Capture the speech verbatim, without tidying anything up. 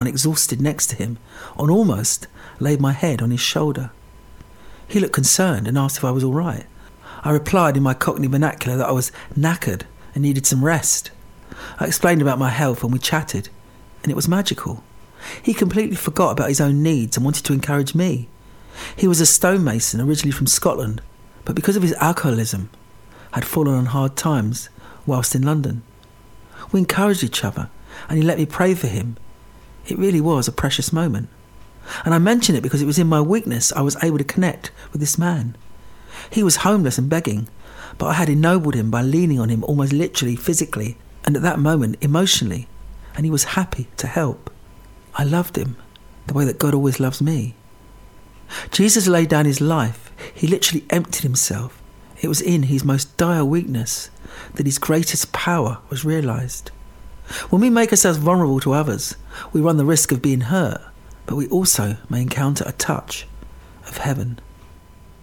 exhausted next to him and almost laid my head on his shoulder. He looked concerned and asked if I was all right. I replied in my Cockney vernacular that I was knackered and needed some rest. I explained about my health and we chatted, and it was magical. He completely forgot about his own needs and wanted to encourage me. He was a stonemason originally from Scotland, but because of his alcoholism, had fallen on hard times whilst in London. We encouraged each other, and he let me pray for him. It really was a precious moment. And I mention it because it was in my weakness I was able to connect with this man. He was homeless and begging, but I had ennobled him by leaning on him almost literally, physically, and at that moment, emotionally, and he was happy to help. I loved him the way that God always loves me. Jesus laid down his life. He literally emptied himself. It was in his most dire weakness that his greatest power was realised. When we make ourselves vulnerable to others, we run the risk of being hurt, but we also may encounter a touch of heaven.